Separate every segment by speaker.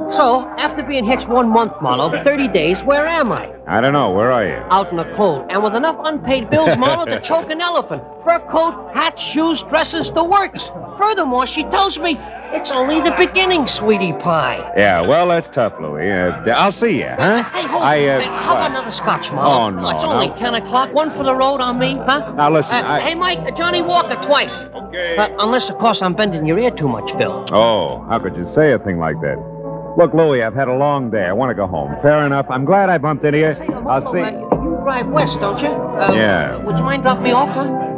Speaker 1: So, after being hitched 1 month, Marlo, 30 days, where am I?
Speaker 2: I don't know. Where are you?
Speaker 1: Out in the cold, and with enough unpaid bills, Marlo, to choke an elephant. Fur coat, hat, shoes, dresses, the works. Furthermore, she tells me it's only the beginning, sweetie pie.
Speaker 2: Yeah, well, that's tough, Louie. I'll see you, huh?
Speaker 1: Hey, hold on. How about another scotch, Marlo?
Speaker 2: Oh, no,
Speaker 1: It's only 10 o'clock. One for the road on me, huh?
Speaker 2: Now, listen,
Speaker 1: Hey, Mike, Johnny Walker twice.
Speaker 2: Okay.
Speaker 1: Unless, of course, I'm bending your ear too much, Phil.
Speaker 2: Oh, how could you say a thing like that? Look, Louie, I've had a long day. I want to go home. Fair enough. I'm glad I bumped into you. I'll see.
Speaker 1: You drive west, don't you?
Speaker 2: Yeah.
Speaker 1: Would you mind dropping me off,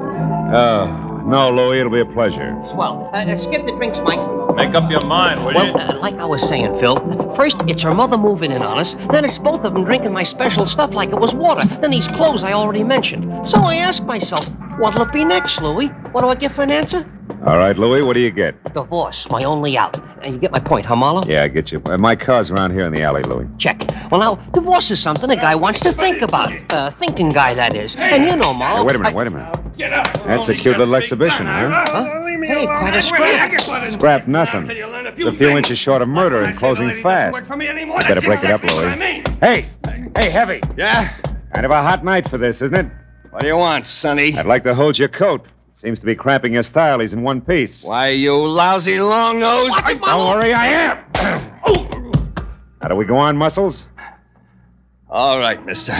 Speaker 1: huh?
Speaker 2: No, Louie, it'll be a pleasure.
Speaker 1: Swell. Skip the drinks, Mike.
Speaker 3: Make up your mind, will you?
Speaker 1: Well, like I was saying, Phil, first it's her mother moving in on us, then it's both of them drinking my special stuff like it was water, then these clothes I already mentioned. So I ask myself, what'll it be next, Louie? What do I get for an answer?
Speaker 2: All right, Louie, what do you get?
Speaker 1: Divorce, my only out. You get my point, huh, Marlo?
Speaker 2: Yeah, I get you. My car's around here in the alley, Louie.
Speaker 1: Check. Well, now, divorce is something a guy wants to think about. Thinking guy, that is. And you know, Marlo...
Speaker 2: Hey, wait a minute. That's a cute little exhibition, huh?
Speaker 1: Hey, quite a scrap.
Speaker 2: Scrap nothing. It's a few inches short of murder and closing fast. Better break it up, Louie. Hey, Heavy.
Speaker 3: Yeah?
Speaker 2: Kind of a hot night for this, isn't it?
Speaker 3: What do you want, Sonny?
Speaker 2: I'd like to hold your coat. Seems to be cramping your style. He's in one piece.
Speaker 3: Why, you lousy long nose.
Speaker 2: Don't worry, I am. How do we go on, Muscles?
Speaker 3: All right, mister.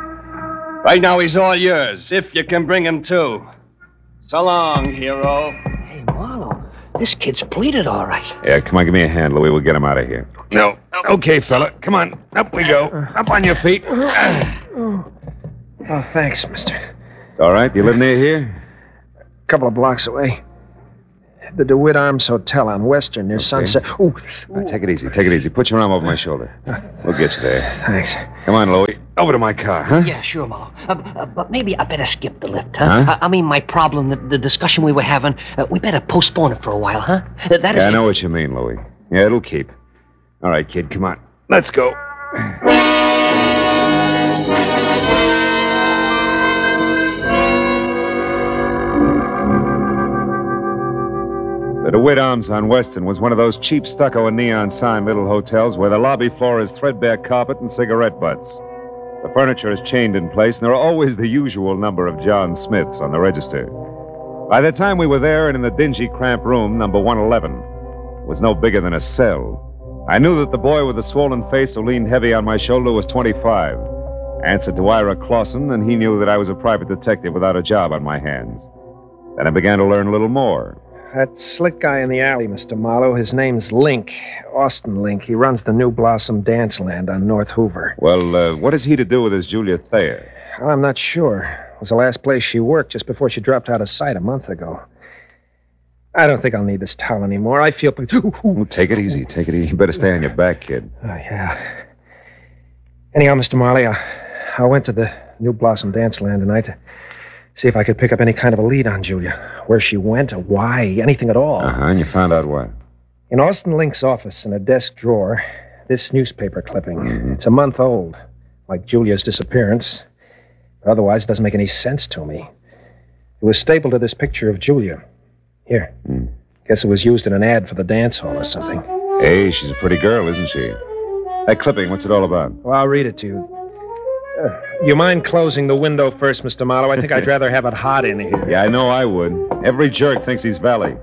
Speaker 3: Right now, he's all yours, if you can bring him to. So long, hero.
Speaker 1: Hey, Marlo, this kid's pleaded all right.
Speaker 2: Yeah, come on, give me a hand, Louie. We'll get him out of here. No. Okay, fella. Come on. Up we go. Up on your feet.
Speaker 4: Oh, thanks, mister.
Speaker 2: It's all right. You live near here?
Speaker 4: A couple of blocks away. The DeWitt Arms Hotel on Western near Sunset. Ooh.
Speaker 2: Take it easy. Put your arm over my shoulder. We'll get you there.
Speaker 4: Thanks.
Speaker 2: Come on, Louie. Over to my car, huh?
Speaker 1: Yeah, sure, Marlo. But maybe I better skip the lift, huh? I mean, my problem, the discussion we were having, we better postpone it for a while, huh? That is...
Speaker 2: I know what you mean, Louie. Yeah, it'll keep. All right, kid, come on. Let's go. The DeWitt Arms on Weston was one of those cheap stucco and neon sign little hotels where the lobby floor is threadbare carpet and cigarette butts. The furniture is chained in place, and there are always the usual number of John Smiths on the register. By the time we were there and in the dingy, cramped room, number 111, it was no bigger than a cell. I knew that the boy with the swollen face who leaned heavy on my shoulder was 25. Answered to Ira Clausen, and he knew that I was a private detective without a job on my hands. Then I began to learn a little more.
Speaker 4: That slick guy in the alley, Mr. Marlowe, his name's Link. Austin Link. He runs the New Blossom Dance Land on North Hoover.
Speaker 2: Well, what has he to do with this Julia Thayer?
Speaker 4: Well, I'm not sure. It was the last place she worked just before she dropped out of sight a month ago. I don't think I'll need this towel anymore. I feel...
Speaker 2: Oh, take it easy. You better stay on your back, kid.
Speaker 4: Oh, yeah. Anyhow, Mr. Marley, I went to the New Blossom Dance Land tonight to see if I could pick up any kind of a lead on Julia. Where she went, or why, anything at all.
Speaker 2: Uh-huh, and you found out what?
Speaker 4: In Austin Link's office, in a desk drawer, this newspaper clipping. Mm-hmm. It's a month old, like Julia's disappearance. But otherwise, it doesn't make any sense to me. It was stapled to this picture of Julia. Here. Guess it was used in an ad for the dance hall or something.
Speaker 2: Hey, she's a pretty girl, isn't she? That clipping, what's it all about?
Speaker 4: Well, I'll read it to you. You mind closing the window first, Mr. Marlowe? I think I'd rather have it hot in here.
Speaker 2: Yeah, I know I would. Every jerk thinks he's Valley.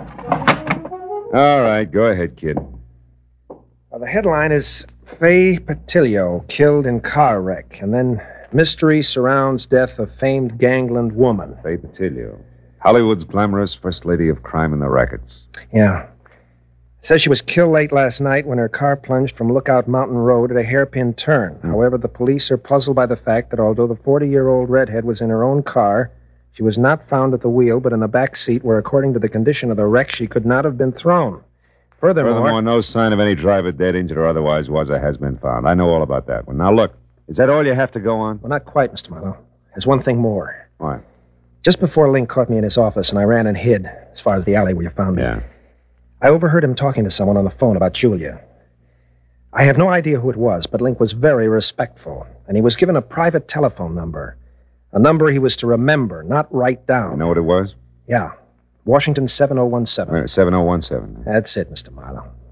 Speaker 2: All right, go ahead, kid.
Speaker 4: Well, the headline is Faye Patillo killed in car wreck, and then mystery surrounds death of famed gangland woman.
Speaker 2: Faye Patillo. Hollywood's glamorous first lady of crime in the rackets.
Speaker 4: Yeah. Says she was killed late last night when her car plunged from Lookout Mountain Road at a hairpin turn. However, the police are puzzled by the fact that although the 40-year-old redhead was in her own car, she was not found at the wheel, but in the back seat where, according to the condition of the wreck, she could not have been thrown. Furthermore,
Speaker 2: no sign of any driver dead, injured, or otherwise was or has been found. I know all about that one. Now, look, is that all you have to go on?
Speaker 4: Well, not quite, Mr. Marlowe. There's one thing more.
Speaker 2: What?
Speaker 4: Just before Link caught me in his office and I ran and hid, as far as the alley where you found me.
Speaker 2: Yeah.
Speaker 4: I overheard him talking to someone on the phone about Julia. I have no idea who it was, but Link was very respectful, and he was given a private telephone number. A number he was to remember, not write down.
Speaker 2: You know what it was?
Speaker 4: Yeah. Washington 7017.
Speaker 2: 7017.
Speaker 4: That's it, Mr. Marlowe.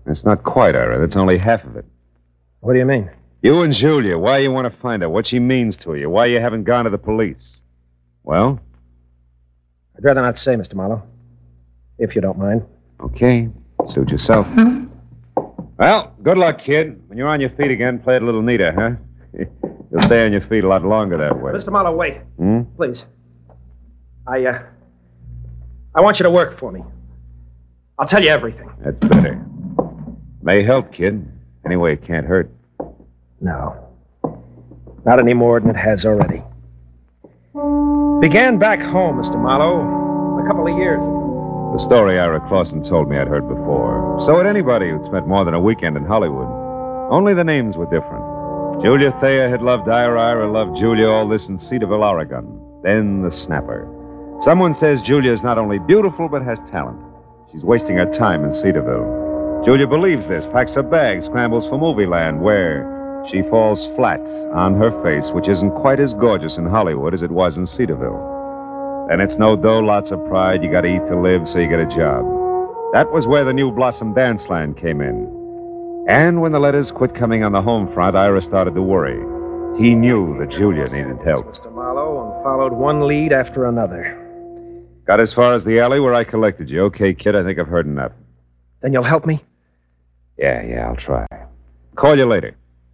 Speaker 2: That's not quite, Ira. That's only half of it.
Speaker 4: What do you mean?
Speaker 2: You and Julia, why you want to find her, what she means to you, why you haven't gone to the police. Well?
Speaker 4: I'd rather not say, Mr. Marlowe. If you don't mind.
Speaker 2: Okay. Suit yourself. Well, good luck, kid. When you're on your feet again, play it a little neater, huh? You'll stay on your feet a lot longer that way.
Speaker 4: Mr. Marlowe, wait.
Speaker 2: Hmm?
Speaker 4: Please. I want you to work for me. I'll tell you everything.
Speaker 2: That's better. May help, kid. Anyway, it can't hurt.
Speaker 4: No. Not any more than it has already. Began back home, Mr. Marlowe, a couple of years ago.
Speaker 2: The story Ira Clausen told me I'd heard before. So had anybody who'd spent more than a weekend in Hollywood. Only the names were different. Julia Thayer had loved Ira loved Julia, all this in Cedarville, Oregon. Then the snapper. Someone says Julia's not only beautiful, but has talent. She's wasting her time in Cedarville. Julia believes this, packs her bag, scrambles for movie land, where she falls flat on her face, which isn't quite as gorgeous in Hollywood as it was in Cedarville. Then it's no dough, lots of pride. You got to eat to live, so you get a job. That was where the New Blossom Dance Land came in. And when the letters quit coming on the home front, Ira started to worry. He knew that Julia needed help.
Speaker 4: Mr. Marlowe, and followed one lead after another.
Speaker 2: Got as far as the alley where I collected you. Okay, kid, I think I've heard enough.
Speaker 4: Then you'll help me?
Speaker 2: Yeah, I'll try. Call you later.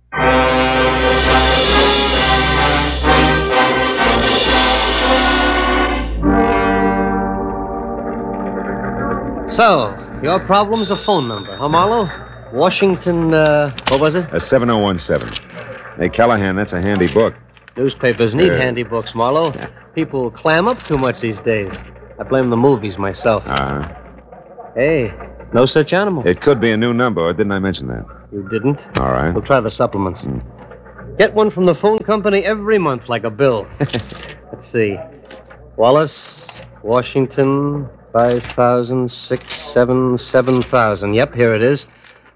Speaker 1: So, your problem's a phone number, huh, Marlowe? Washington, what was it?
Speaker 2: 7017. Hey, Callahan, that's a handy book.
Speaker 1: Newspapers need handy books, Marlowe. People clam up too much these days. I blame the movies myself.
Speaker 2: Uh-huh.
Speaker 1: Hey, no such animal.
Speaker 2: It could be a new number, or didn't I mention that?
Speaker 1: You didn't?
Speaker 2: All right.
Speaker 1: We'll try the supplements. Get one from the phone company every month, like a bill. Let's see. Wallace, Washington, 5,000, 6, 7, 7,000. Yep, here it is.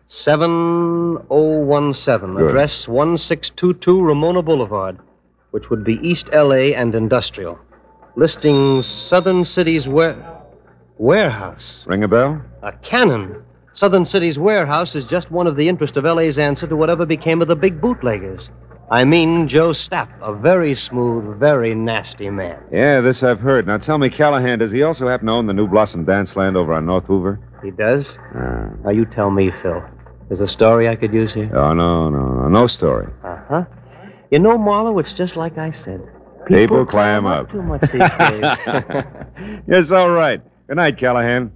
Speaker 1: 7017.
Speaker 2: Good.
Speaker 1: Address 1622 Ramona Boulevard, which would be East L.A. and Industrial. Listings Southern City's warehouse.
Speaker 2: Ring a bell?
Speaker 1: A cannon. Southern City's warehouse is just one of the interest of L.A.'s answer to whatever became of the big bootleggers. I mean Joe Stapp, a very smooth, very nasty man.
Speaker 2: Yeah, this I've heard. Now tell me, Callahan, does he also happen to own the New Blossom Dance Land over on North Hoover?
Speaker 1: He does? Now you tell me, Phil. There's a story I could use here?
Speaker 2: Oh, no story.
Speaker 1: Uh-huh. You know, Marlowe, it's just like I said.
Speaker 2: People clam up.
Speaker 1: Too much these days.
Speaker 2: Yes, all right. Good night, Callahan.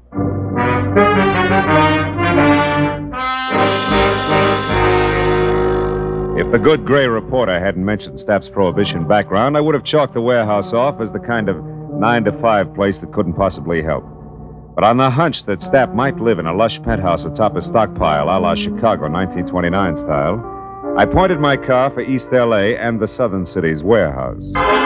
Speaker 2: If the good gray reporter hadn't mentioned Stapp's prohibition background, I would have chalked the warehouse off as the kind of 9-to-5 place that couldn't possibly help. But on the hunch that Stapp might live in a lush penthouse atop a stockpile a la Chicago 1929 style, I pointed my car for East L.A. and the Southern City's warehouse.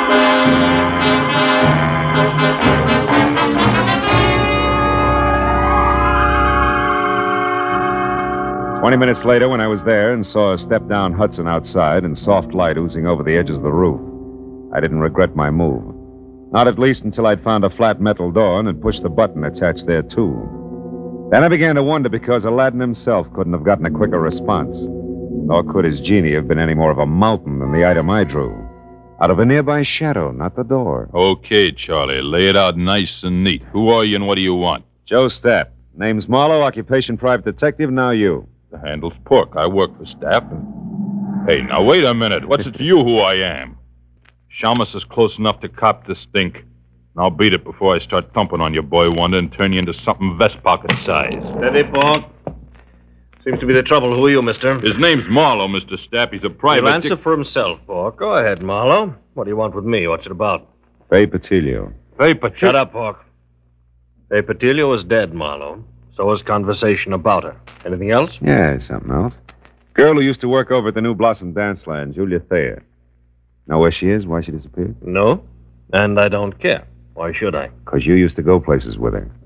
Speaker 2: 20 minutes later, when I was there and saw a step-down Hudson outside and soft light oozing over the edges of the roof, I didn't regret my move. Not at least until I'd found a flat metal door and had pushed the button attached there, too. Then I began to wonder because Aladdin himself couldn't have gotten a quicker response. Nor could his genie have been any more of a mountain than the item I drew. Out of a nearby shadow, not the door.
Speaker 5: Okay, Charlie. Lay it out nice and neat. Who are you and what do you want?
Speaker 2: Joe Stapp. Name's Marlowe, occupation private detective, now you.
Speaker 5: The handle's Pork. I work for Stapp and... Hey, now wait a minute. What's it to you who I am? Shamus is close enough to cop the stink. And I'll beat it before I start thumping on your boy wonder and turn you into something vest pocket size.
Speaker 6: Steady, Pork. Seems to be the trouble. Who are you, mister?
Speaker 5: His name's Marlowe, Mr. Stapp. He's a private...
Speaker 6: He'll answer for himself, Pork. Go ahead, Marlowe. What do you want with me? What's it about?
Speaker 2: Faye Patilio.
Speaker 6: Shut up, Pork. Faye Patilio is dead, Marlowe. So is conversation about her. Anything else?
Speaker 2: Yeah, something else. Girl who used to work over at the New Blossom Dance Land, Julia Thayer. Know where she is? Why she disappeared?
Speaker 6: No. And I don't care. Why should I?
Speaker 2: Because you used to go places with her.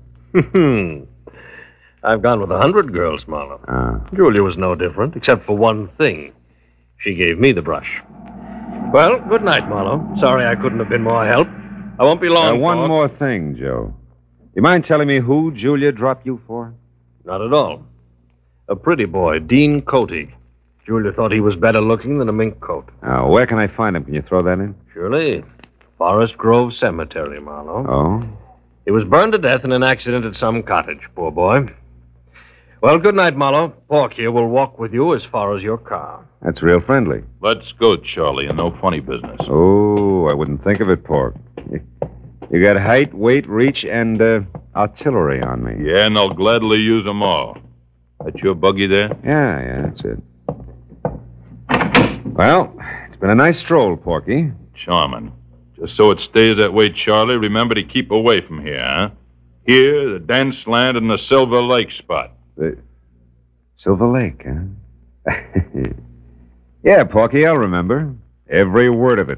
Speaker 6: I've gone with 100 girls, Marlowe. Julia was no different, except for one thing. She gave me the brush. Well, good night, Marlowe. Sorry I couldn't have been more help. I won't be long,
Speaker 2: one
Speaker 6: Pork.
Speaker 2: more thing, Joe. You mind telling me who Julia dropped you for?
Speaker 6: Not at all. A pretty boy, Dean Cody. Julia thought he was better looking than a mink coat.
Speaker 2: Now, where can I find him? Can you throw that in?
Speaker 6: Surely. Forest Grove Cemetery, Marlowe.
Speaker 2: Oh?
Speaker 6: He was burned to death in an accident at some cottage, poor boy. Well, good night, Marlowe. Pork here will walk with you as far as your car.
Speaker 2: That's real friendly.
Speaker 5: Let's go, Charlie, and no funny business.
Speaker 2: Oh, I wouldn't think of it, Pork. You got height, weight, reach, and artillery on me.
Speaker 5: Yeah, and I'll gladly use them all. That's your buggy there?
Speaker 2: Yeah, that's it. Well, it's been a nice stroll, Porky.
Speaker 5: Charming. Just so it stays that way, Charlie, remember to keep away from here, huh? Here, the dance land, and the Silver Lake spot.
Speaker 2: The Silver Lake, huh? Yeah, Porky, I'll remember. Every word of it.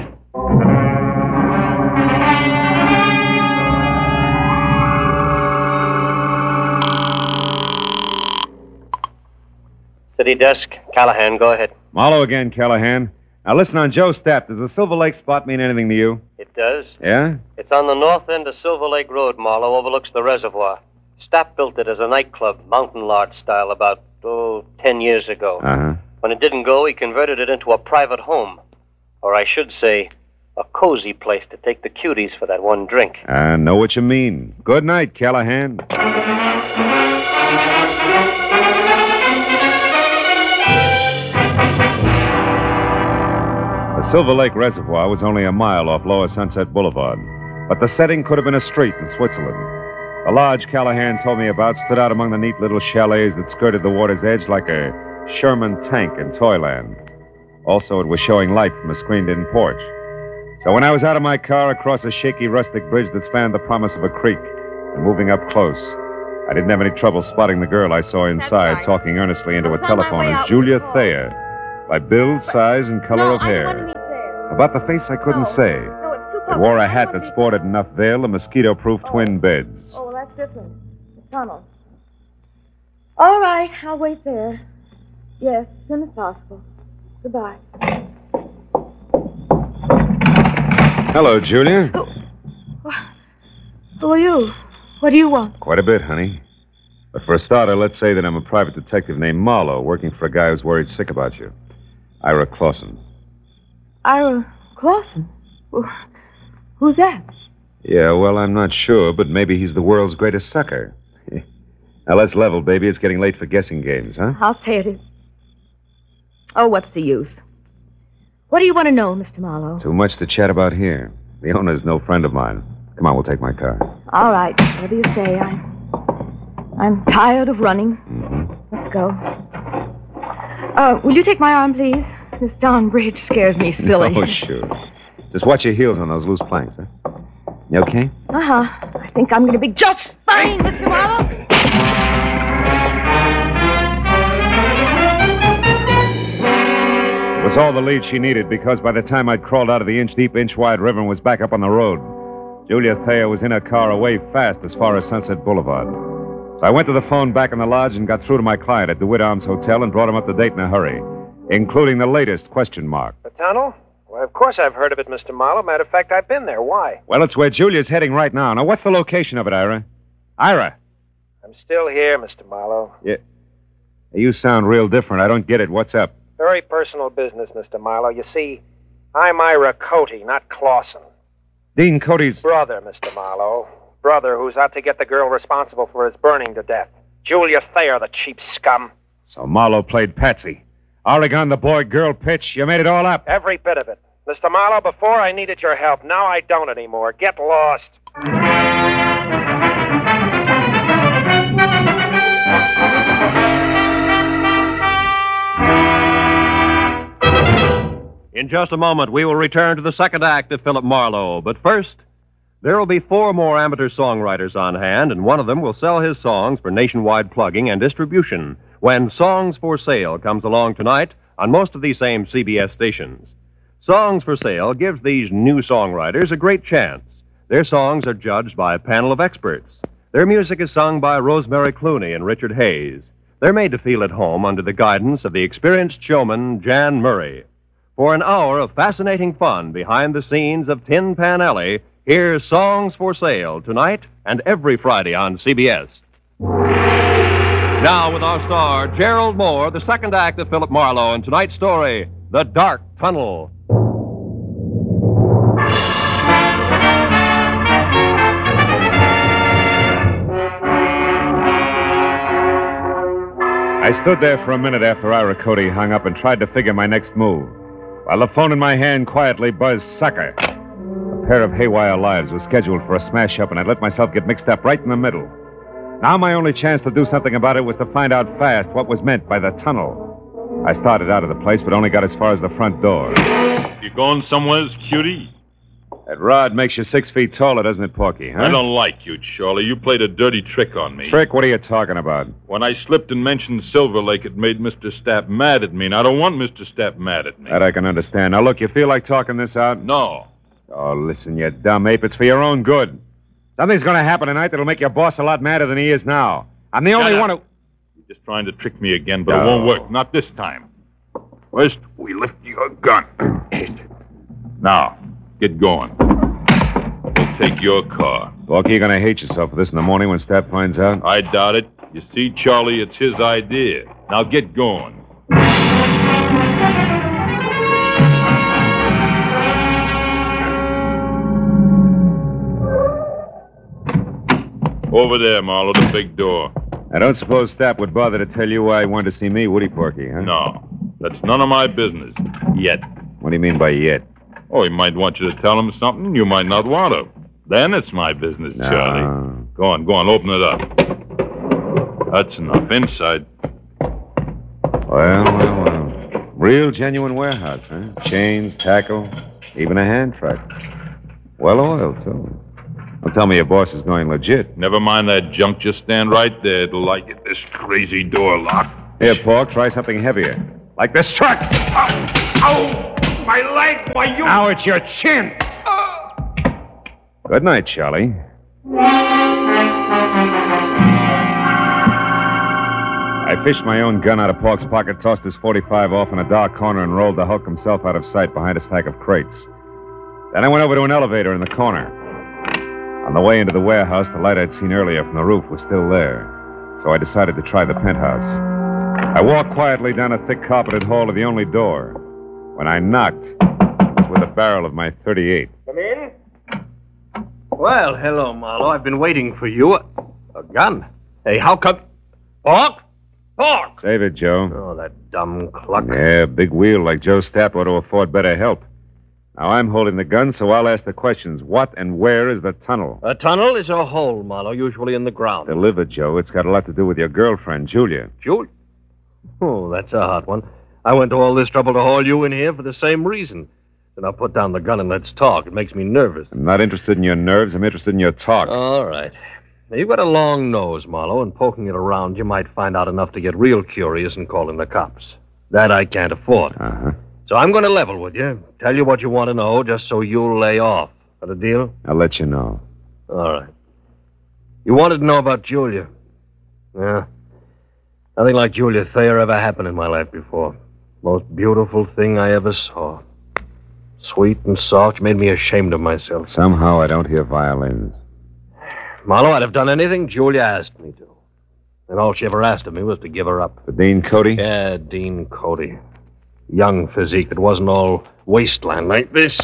Speaker 7: City desk. Callahan, go ahead.
Speaker 2: Marlowe again, Callahan. Now listen, on Joe Stapp, does the Silver Lake spot mean anything to you?
Speaker 7: It does.
Speaker 2: Yeah?
Speaker 7: It's on the north end of Silver Lake Road, Marlowe, overlooks the reservoir. Stapp built it as a nightclub, mountain lodge style, about, 10 years ago.
Speaker 2: Uh-huh.
Speaker 7: When it didn't go, he converted it into a private home. Or I should say, a cozy place to take the cuties for that one drink.
Speaker 2: I know what you mean. Good night, Callahan. The Silver Lake Reservoir was only a mile off Lower Sunset Boulevard, but the setting could have been a street in Switzerland. The lodge Callahan told me about stood out among the neat little chalets that skirted the water's edge like a Sherman tank in Toyland. Also, it was showing light from a screened-in porch. So when I was out of my car across a shaky rustic bridge that spanned the promise of a creek and moving up close, I didn't have any trouble spotting the girl I saw inside talking earnestly into a telephone as Julia Thayer, by build, size, and color of hair. About the face, I couldn't say. It wore a hat that sported enough veil and mosquito-proof twin beds.
Speaker 8: Oh, well, that's different. The tunnel. All right, I'll wait there. Yes, as soon as possible. Goodbye.
Speaker 2: Hello, Julia.
Speaker 8: Who are you? What do you want?
Speaker 2: Quite a bit, honey. But for a starter, let's say that I'm a private detective named Marlowe, working for a guy who's worried sick about you. Ira Clausen.
Speaker 8: Ira Clausen? Who's that?
Speaker 2: Yeah, well, I'm not sure, but maybe he's the world's greatest sucker. Now, let's level, baby. It's getting late for guessing games, huh?
Speaker 8: I'll say it is. Oh, what's the use? What do you want to know, Mr. Marlowe?
Speaker 2: Too much to chat about here. The owner's no friend of mine. Come on, we'll take my car.
Speaker 8: All right, whatever you say. I'm tired of running.
Speaker 2: Mm-hmm.
Speaker 8: Let's go. Will you take my arm, please? This darn bridge scares me silly.
Speaker 2: Oh, sure. Just watch your heels on those loose planks, huh? You okay?
Speaker 8: Uh-huh. I think I'm going to be just fine, Mr. Marlowe.
Speaker 2: It was all the lead she needed because by the time I'd crawled out of the inch-deep, inch-wide river and was back up on the road, Julia Thayer was in her car away fast as far as Sunset Boulevard. So I went to the phone back in the lodge and got through to my client at DeWitt Arms Hotel and brought him up to date in a hurry, including the latest question mark.
Speaker 4: The tunnel? Well, of course I've heard of it, Mr. Marlowe. Matter of fact, I've been there. Why?
Speaker 2: Well, it's where Julia's heading right now. Now, what's the location of it, Ira? Ira!
Speaker 4: I'm still here, Mr. Marlowe.
Speaker 2: Yeah. You sound real different. I don't get it. What's up?
Speaker 4: Very personal business, Mr. Marlowe. You see, I'm Ira Cody, not Clausen.
Speaker 2: Dean Cody's...
Speaker 4: Brother, Mr. Marlowe. Brother who's out to get the girl responsible for his burning to death. Julia Thayer, the cheap scum.
Speaker 2: So Marlowe played Patsy. Oregon, the boy-girl pitch. You made it all up.
Speaker 4: Every bit of it. Mr. Marlowe, before I needed your help. Now I don't anymore. Get lost.
Speaker 6: In just a moment, we will return to the second act of Philip Marlowe. But first, there will be 4 more amateur songwriters on hand, and one of them will sell his songs for nationwide plugging and distribution when Songs for Sale comes along tonight on most of these same CBS stations. Songs for Sale gives these new songwriters a great chance. Their songs are judged by a panel of experts. Their music is sung by Rosemary Clooney and Richard Hayes. They're made to feel at home under the guidance of the experienced showman, Jan Murray. For an hour of fascinating fun behind the scenes of Tin Pan Alley, here's Songs for Sale tonight and every Friday on CBS. Now, with our star, Gerald Moore, the second act of Philip Marlowe, and tonight's story, The Dark Tunnel.
Speaker 2: I stood there for a minute after Ira Cody hung up and tried to figure my next move, while the phone in my hand quietly buzzed sucker. A pair of haywire lives was scheduled for a smash-up, and I'd let myself get mixed up right in the middle. Now my only chance to do something about it was to find out fast what was meant by the tunnel. I started out of the place, but only got as far as the front door.
Speaker 5: You going somewheres, cutie?
Speaker 2: That rod makes you 6 feet taller, doesn't it, Porky, huh?
Speaker 5: I don't like you, Charlie. You played a dirty trick on me.
Speaker 2: Trick? What are you talking about?
Speaker 5: When I slipped and mentioned Silver Lake, it made Mr. Stapp mad at me, and I don't want Mr. Stapp mad at me.
Speaker 2: That I can understand. Now, look, you feel like talking this out?
Speaker 5: No.
Speaker 2: Oh, listen, you dumb ape. It's for your own good. Something's going to happen tonight that'll make your boss a lot madder than he is now. I'm the only one who...
Speaker 5: You're just trying to trick me again, but it won't work. Not this time. First, we lift your gun. Now, get going. We'll take your car.
Speaker 2: Porky, you're going to hate yourself for this in the morning when Stapp finds out.
Speaker 5: I doubt it. You see, Charlie, it's his idea. Now get going. Over there, Marlowe, the big door.
Speaker 2: I don't suppose Stapp would bother to tell you why he wanted to see me, would he, Porky, huh?
Speaker 5: No, that's none of my business. Yet.
Speaker 2: What do you mean by yet?
Speaker 5: Oh, he might want you to tell him something you might not want to. Then it's my business,
Speaker 2: No.
Speaker 5: Charlie. Go on, open it up. That's enough. Inside.
Speaker 2: Well. Real genuine warehouse, huh? Chains, tackle, even a hand truck. Well oiled, too. Don't tell me your boss is going legit.
Speaker 5: Never mind that junk. Just stand right there till I get this crazy door locked.
Speaker 2: Here, Pork, try something heavier. Like this truck.
Speaker 5: Ow! My leg! Why, you...
Speaker 2: Now it's your chin. Good night, Charlie. I fished my own gun out of Pork's pocket, tossed his .45 off in a dark corner, and rolled to hulk himself out of sight behind a stack of crates. Then I went over to an elevator in the corner. On the way into the warehouse, the light I'd seen earlier from the roof was still there, so I decided to try the penthouse. I walked quietly down a thick carpeted hall to the only door. When I knocked, it was with the barrel of my .38.
Speaker 9: Come in. Well, hello, Marlowe. I've been waiting for you. A gun? Hey, how come... Pork? Pork!
Speaker 2: Save it, Joe.
Speaker 9: Oh, that dumb cluck.
Speaker 2: Yeah, big wheel like Joe Stapp ought to afford better help. Now, I'm holding the gun, so I'll ask the questions. What and where is the tunnel?
Speaker 9: A tunnel is a hole, Marlowe, usually in the ground.
Speaker 2: Deliver, Joe. It's got a lot to do with your girlfriend, Julia.
Speaker 9: Julia? Oh, that's a hot one. I went to all this trouble to haul you in here for the same reason. So now put down the gun and let's talk. It makes me nervous.
Speaker 2: I'm not interested in your nerves. I'm interested in your talk.
Speaker 9: All right. Now, you've got a long nose, Marlowe, and poking it around, you might find out enough to get real curious and call in the cops. That I can't afford.
Speaker 2: Uh-huh.
Speaker 9: So I'm going to level with you, tell you what you want to know, just so you'll lay off. That a deal?
Speaker 2: I'll let you know.
Speaker 9: All right. You wanted to know about Julia. Yeah. Nothing like Julia Thayer ever happened in my life before. Most beautiful thing I ever saw. Sweet and soft, made me ashamed of myself.
Speaker 2: Somehow I don't hear violins.
Speaker 9: Marlowe, I'd have done anything Julia asked me to. And all she ever asked of me was to give her up.
Speaker 2: For Dean Cody?
Speaker 9: Yeah, Dean Cody. Young physique that wasn't all wasteland like this.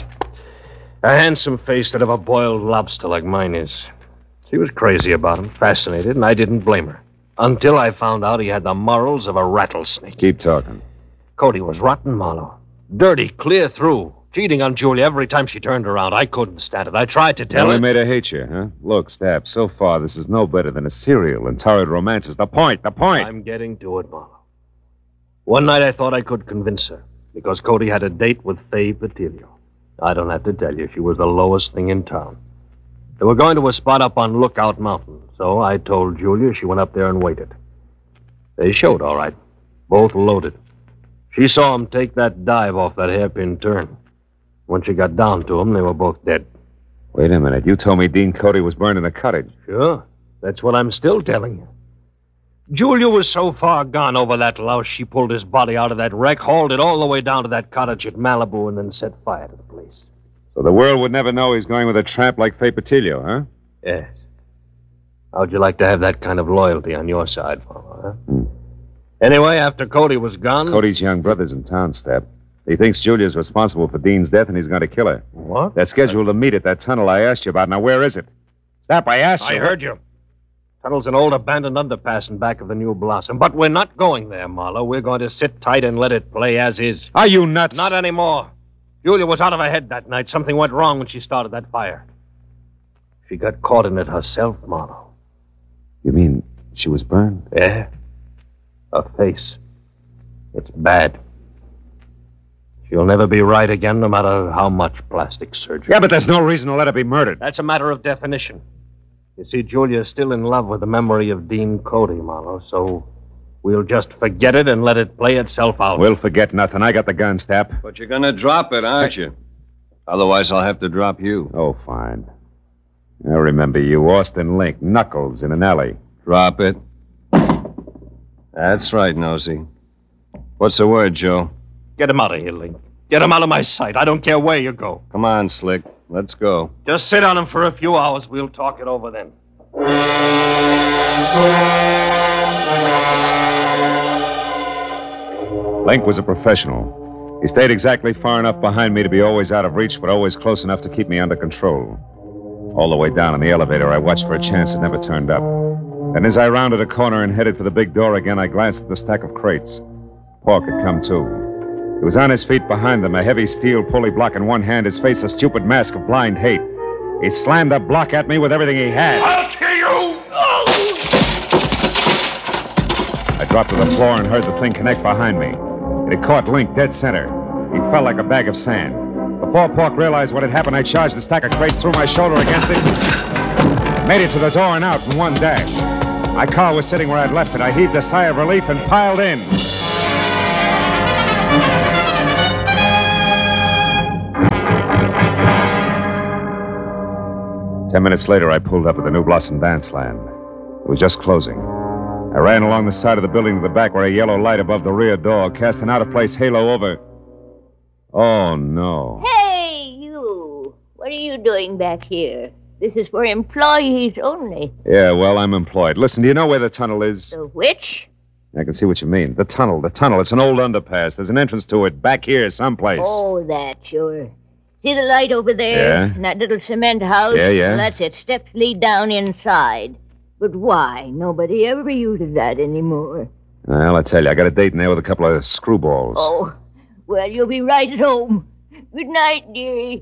Speaker 9: A handsome face that of a boiled lobster like mine is. She was crazy about him, fascinated, and I didn't blame her. Until I found out he had the morals of a rattlesnake.
Speaker 2: Keep talking.
Speaker 9: Cody was rotten, Marlowe. Dirty, clear through. Cheating on Julia every time she turned around. I couldn't stand it. I tried to tell her.
Speaker 2: Only made her hate you, huh? Look, Stapp, so far this is no better than a serial and torrid romances. The point.
Speaker 9: I'm getting to it, Marlowe. One night I thought I could convince her, because Cody had a date with Faye Patilio. I don't have to tell you, she was the lowest thing in town. They were going to a spot up on Lookout Mountain, so I told Julia. She went up there and waited. They showed, all right. Both loaded. She saw him take that dive off that hairpin turn. When she got down to him, they were both dead.
Speaker 2: Wait a minute. You told me Dean Cody was burned in a cottage.
Speaker 9: Sure. That's what I'm still telling you. Julia was so far gone over that louse, she pulled his body out of that wreck, hauled it all the way down to that cottage at Malibu, and then set fire to the place.
Speaker 2: So the world would never know he's going with a tramp like Faye Patilio, huh?
Speaker 9: Yes. How'd you like to have that kind of loyalty on your side, Marlowe, huh? Anyway, after Cody was gone...
Speaker 2: Cody's young brother's in town, Step. He thinks Julia's responsible for Dean's death, and he's going to kill her.
Speaker 9: What?
Speaker 2: They're scheduled to meet at that tunnel I asked you about. Now, where is it? Step, I asked you.
Speaker 9: I heard you. Tunnel's an old abandoned underpass in back of the New Blossom. But we're not going there, Marlowe. We're going to sit tight and let it play as is.
Speaker 2: Are you nuts?
Speaker 9: Not anymore. Julia was out of her head that night. Something went wrong when she started that fire. She got caught in it herself, Marlowe.
Speaker 2: You mean she was burned?
Speaker 9: Yeah. Her face. It's bad. She'll never be right again, no matter how much plastic surgery.
Speaker 2: Yeah, but there's no reason to let her be murdered.
Speaker 9: That's a matter of definition. You see, Julia's still in love with the memory of Dean Cody, Marlowe, so we'll just forget it and let it play itself out.
Speaker 2: We'll forget nothing. I got the gun, Step.
Speaker 3: But you're going to drop it, aren't you? Otherwise, I'll have to drop you.
Speaker 2: Oh, fine. I remember you, Austin Link, Knuckles, in an alley.
Speaker 3: Drop it. That's right, Nosy. What's the word, Joe?
Speaker 9: Get him out of here, Link. Get him out of my sight. I don't care where you go.
Speaker 3: Come on, Slick. Let's go.
Speaker 9: Just sit on him for a few hours. We'll talk it over then.
Speaker 2: Link was a professional. He stayed exactly far enough behind me to be always out of reach, but always close enough to keep me under control. All the way down in the elevator, I watched for a chance that never turned up. Then as I rounded a corner and headed for the big door again, I glanced at the stack of crates. Pork had come too. He was on his feet behind them, a heavy steel pulley block in one hand, his face a stupid mask of blind hate. He slammed the block at me with everything he had.
Speaker 5: I'll kill you!
Speaker 2: I dropped to the floor and heard the thing connect behind me. It had caught Link dead center. He fell like a bag of sand. Before Pork realized what had happened, I charged the stack of crates, threw my shoulder against it, made it to the door and out in one dash. My car was sitting where I'd left it. I heaved a sigh of relief and piled in. 10 minutes later, I pulled up at the New Blossom Dance Land. It was just closing. I ran along the side of the building to the back where a yellow light above the rear door cast an out-of-place halo over... Oh, no.
Speaker 10: Hey, you! What are you doing back here? This is for employees only.
Speaker 2: Yeah, well, I'm employed. Listen, do you know where the tunnel is?
Speaker 10: The which?
Speaker 2: I can see what you mean. The tunnel. It's an old underpass. There's an entrance to it back here someplace.
Speaker 10: Oh, that, sure. See the light over there?
Speaker 2: Yeah.
Speaker 10: In that little cement house?
Speaker 2: Yeah.
Speaker 10: Well, that's it. Steps lead down inside. But why? Nobody ever uses that anymore.
Speaker 2: Well, I tell you, I got a date in there with a couple of screwballs.
Speaker 10: Oh, well, you'll be right at home. Good night, dearie.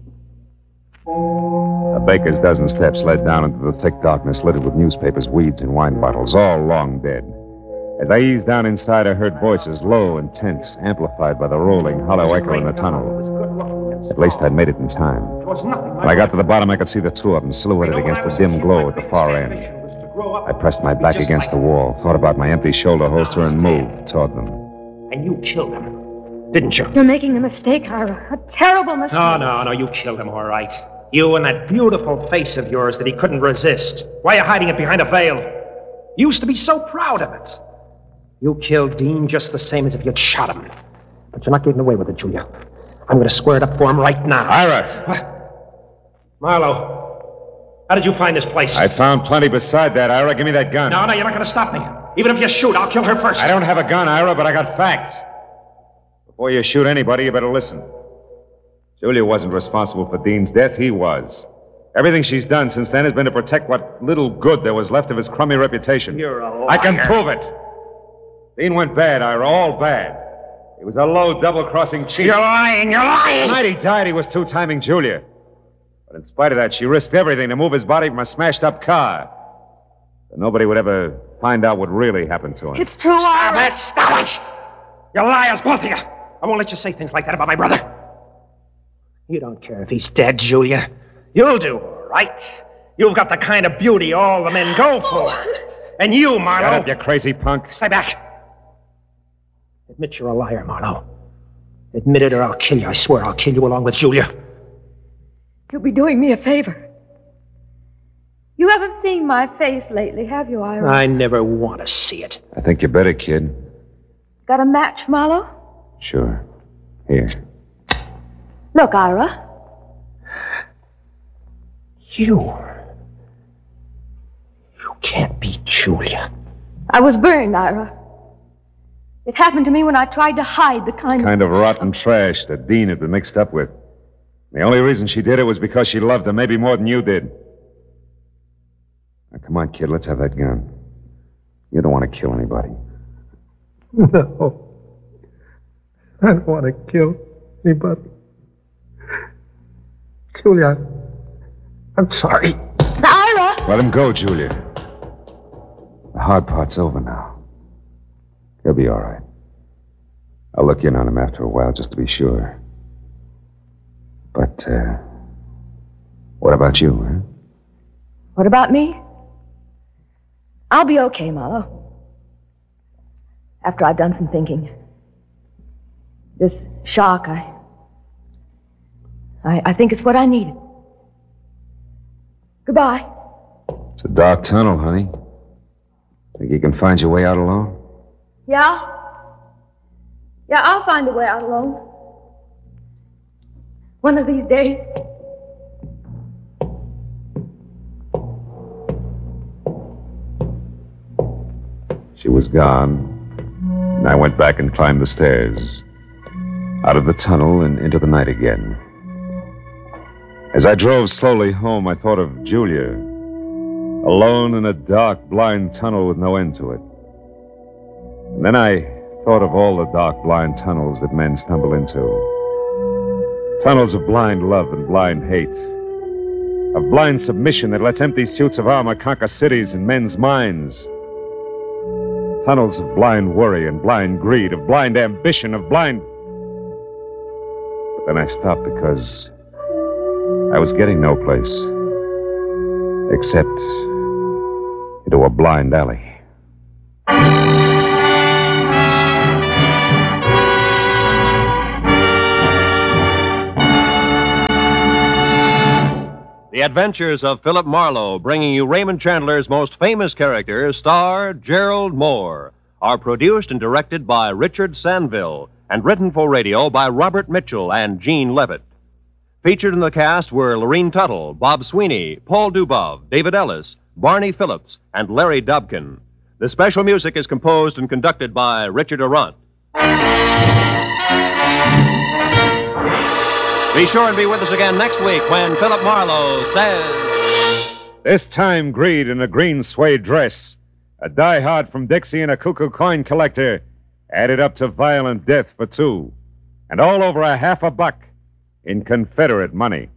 Speaker 2: A baker's dozen steps led down into the thick darkness littered with newspapers, weeds, and wine bottles, all long dead. As I eased down inside, I heard voices, low and tense, amplified by the rolling, hollow echo in the tunnel. At least I'd made it in time. When I got to the bottom, I could see the two of them silhouetted against the dim glow at the far end. I pressed my back against the wall, thought about my empty shoulder holster, and moved toward them.
Speaker 4: And you killed him, didn't you?
Speaker 8: You're making a mistake, Ira. A terrible mistake.
Speaker 4: No, you killed him, all right. You and that beautiful face of yours that he couldn't resist. Why are you hiding it behind a veil? You used to be so proud of it. You killed Dean just the same as if you'd shot him. But you're not getting away with it, Julia. I'm going to square it up for him right now.
Speaker 2: Ira!
Speaker 4: What? Marlowe, how did you find this place?
Speaker 2: I found plenty beside that, Ira. Give me that gun.
Speaker 4: No, you're not going to stop me. Even if you shoot, I'll kill her first.
Speaker 2: I don't have a gun, Ira, but I got facts. Before you shoot anybody, you better listen. Julia wasn't responsible for Dean's death. He was. Everything she's done since then has been to protect what little good there was left of his crummy reputation.
Speaker 4: You're a liar.
Speaker 2: I can prove it. Dean went bad, Ira, all bad. He was a low, double-crossing cheat.
Speaker 4: You're lying.
Speaker 2: The night he died, he was two-timing Julia. But in spite of that, she risked everything to move his body from a smashed-up car. So nobody would ever find out what really happened to him.
Speaker 8: It's true, Ira.
Speaker 4: Stop it! You liars, both of you. I won't let you say things like that about my brother. You don't care if he's dead, Julia. You'll do all right. You've got the kind of beauty all the men go for. And you, Marlowe...
Speaker 2: Shut up, you crazy punk.
Speaker 4: Stay back. Admit you're a liar, Marlowe. Admit it or I'll kill you. I swear I'll kill you along with Julia.
Speaker 8: You'll be doing me a favor. You haven't seen my face lately, have you, Ira?
Speaker 4: I never want to see it.
Speaker 2: I think you better, kid.
Speaker 8: Got a match, Marlowe?
Speaker 2: Sure. Here.
Speaker 8: Look, Ira.
Speaker 4: You can't
Speaker 1: be Julia.
Speaker 8: I was burned, Ira. It happened to me when I tried to hide the
Speaker 2: Kind of rotten trash that Dean had been mixed up with. The only reason she did it was because she loved him, maybe more than you did. Now, come on, kid, let's have that gun. You don't want to kill anybody.
Speaker 4: No. I don't want to kill anybody. Julia, I'm sorry.
Speaker 8: Ira!
Speaker 2: Let him go, Julia. The hard part's over now. He'll be all right. I'll look in on him after a while just to be sure. But, what about you, huh?
Speaker 8: What about me? I'll be okay, Marlowe. After I've done some thinking. This shock, I think it's what I needed. Goodbye.
Speaker 2: It's a dark tunnel, honey. Think you can find your way out alone?
Speaker 8: Yeah? Yeah, I'll find a way out alone. One of these days.
Speaker 2: She was gone, and I went back and climbed the stairs. Out of the tunnel and into the night again. As I drove slowly home, I thought of Julia, alone in a dark, blind tunnel with no end to it. And then I thought of all the dark, blind tunnels that men stumble into. Tunnels of blind love and blind hate. Of blind submission that lets empty suits of armor conquer cities and men's minds. Tunnels of blind worry and blind greed, of blind ambition, of blind... But then I stopped because I was getting no place. Except into a blind alley.
Speaker 6: The Adventures of Philip Marlowe, bringing you Raymond Chandler's most famous characters, star Gerald Moore, are produced and directed by Richard Sanville and written for radio by Robert Mitchell and Gene Levitt. Featured in the cast were Lorene Tuttle, Bob Sweeney, Paul Dubov, David Ellis, Barney Phillips, and Larry Dobkin. The special music is composed and conducted by Richard Arant. Be sure and be with us again next week when Philip Marlowe says...
Speaker 2: This time, greed in a green suede dress, a diehard from Dixie and a cuckoo coin collector, added up to violent death for two, and all over $50 in Confederate money.